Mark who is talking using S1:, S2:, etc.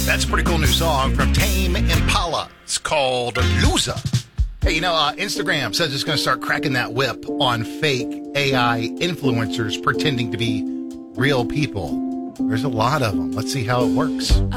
S1: That's a pretty cool new song from Tame Impala. It's called Loser. Hey, Instagram says it's going to start cracking that whip on fake AI influencers pretending to be real people. There's a lot of them. Let's see how it works.